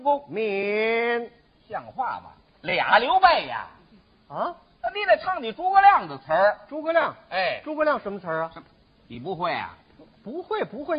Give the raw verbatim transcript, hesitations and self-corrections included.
不民像话吗？俩刘备呀！ 啊， 那你得唱你诸葛亮的词儿。 诸葛亮， 哎， 诸葛亮什么词儿啊？ 你不会啊？ 不会不会。